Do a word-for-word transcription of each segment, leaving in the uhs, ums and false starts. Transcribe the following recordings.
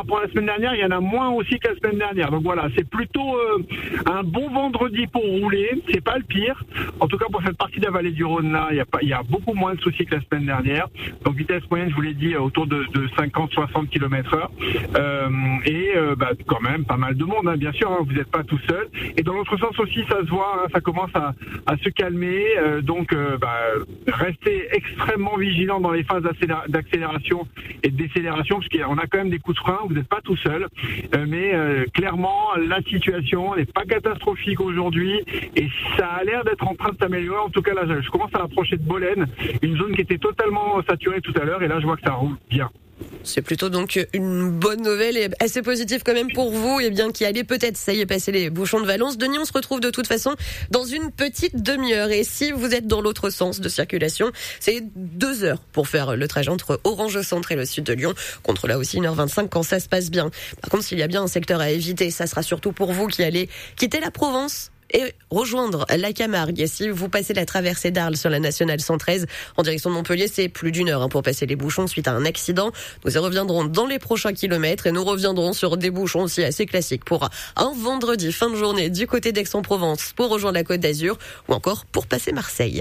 rapport à la semaine dernière, il y en a moins aussi que la semaine dernière. Donc voilà, c'est plutôt euh, un bon vendredi pour rouler. C'est pas le pire. En tout cas, pour cette partie de la vallée du Rhône là, il y a pas, il y a beaucoup moins de soucis que la semaine dernière. Donc vitesse moyenne, je vous l'ai dit, autour de, de cinquante à soixante kilomètres heure. Euh, et euh, bah, quand même pas mal de monde, hein, bien sûr. Hein, vous n'êtes pas tout seul. Et dans l'autre sens aussi, ça se voit, hein, ça commence à, à se calmer. Euh, donc, euh, bah, restez extrêmement vigilant dans les phases d'accélération et de décélération, parce qu'on a quand même des coups de frein. Vous n'êtes pas tout seul. Euh, mais euh, clairement, la situation n'est pas catastrophique aujourd'hui et ça a l'air d'être en train de s'améliorer. En tout cas, là, je commence à approcher de Bolène, une zone qui était totalement saturée tout à l'heure, et là, je vois que ça roule bien. C'est plutôt donc une bonne nouvelle et assez positive quand même pour vous, et bien qui allez peut-être, ça y est, passer les bouchons de Valence. Denis, on se retrouve de toute façon dans une petite demi-heure, et si vous êtes dans l'autre sens de circulation, c'est deux heures pour faire le trajet entre Orange Centre et le sud de Lyon, contre là aussi une heure vingt-cinq quand ça se passe bien. Par contre, s'il y a bien un secteur à éviter, ça sera surtout pour vous qui allez quitter la Provence et rejoindre la Camargue. Si vous passez la traversée d'Arles sur la nationale cent treize en direction de Montpellier, c'est plus d'une heure hein, pour passer les bouchons suite à un accident. Nous y reviendrons dans les prochains kilomètres et nous reviendrons sur des bouchons aussi assez classiques pour un vendredi fin de journée du côté d'Aix-en-Provence pour rejoindre la Côte d'Azur ou encore pour passer Marseille.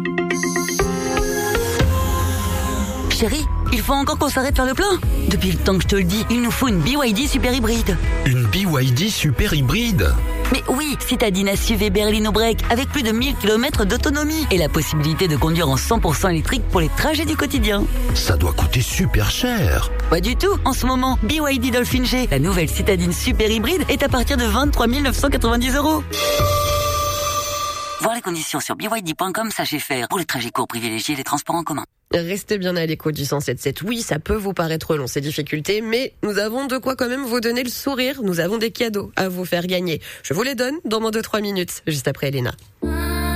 Chérie, il faut encore qu'on s'arrête faire le plein. Depuis le temps que je te le dis, il nous faut une B Y D super hybride. Une B Y D super hybride? Mais oui, citadine S U V berline break avec plus de mille kilomètres d'autonomie et la possibilité de conduire en cent pour cent électrique pour les trajets du quotidien. Ça doit coûter super cher. Pas du tout. En ce moment, B Y D Dolphin G, la nouvelle citadine super hybride, est à partir de vingt-trois mille neuf cent quatre-vingt-dix euros. Voir les conditions sur b y d point com, sachez faire. Pour les trajets courts, privilégiez les transports en commun. Restez bien à l'écoute du cent sept sept. Oui, ça peut vous paraître long, ces difficultés, mais nous avons de quoi quand même vous donner le sourire. Nous avons des cadeaux à vous faire gagner. Je vous les donne dans moins de trois minutes, juste après Elena.